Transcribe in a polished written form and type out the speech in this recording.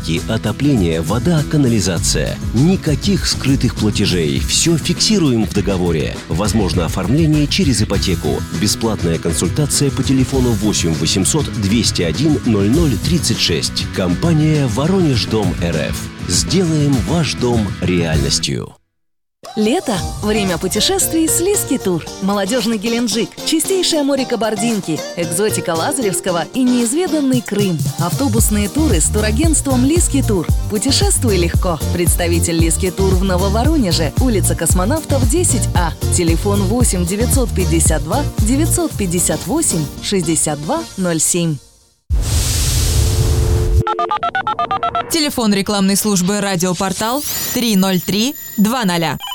энергетики, отопление, вода, канализация. Никаких скрытых платежей. Все фиксируем в договоре. Возможно оформление через ипотеку. Бесплатная консультация по телефону 8 800 201 0036. Компания «Воронеждом РФ». Сделаем ваш дом реальностью. Лето – время путешествий с Лиски Тур. Молодежный Геленджик, чистейшее море Кабардинки, экзотика Лазаревского и неизведанный Крым. Автобусные туры с турагентством Лиски Тур. Путешествуй легко. Представитель Лиски Тур в Нововоронеже, улица Космонавтов, 10А. Телефон 8 952 958 6207. Телефон рекламной службы «Радиопортал» 303 20.